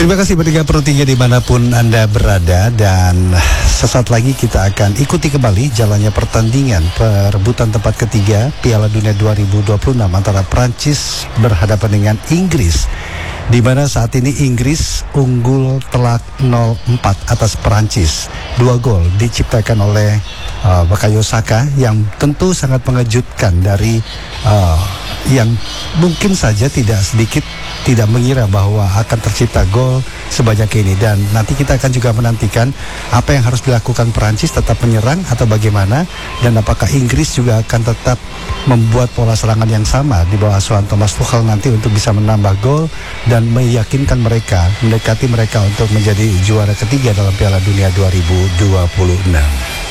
Terima kasih pendengar Pro 3 dimanapun Anda berada. Dan sesaat lagi kita akan ikuti kembali jalannya pertandingan perebutan tempat ketiga Piala Dunia 2026 antara Prancis berhadapan dengan Inggris, di mana saat ini Inggris unggul telak 0-4 atas Prancis. 2 gol diciptakan oleh Bukayo Saka yang tentu sangat mengejutkan dari yang mungkin saja tidak mengira bahwa akan tercipta gol sebanyak ini. Dan nanti kita akan juga menantikan apa yang harus dilakukan Perancis, tetap menyerang atau bagaimana, dan apakah Inggris juga akan tetap membuat pola serangan yang sama di bawah asuhan Thomas Tuchel nanti untuk bisa menambah gol dan meyakinkan mendekati mereka untuk menjadi juara ketiga dalam Piala Dunia 2026.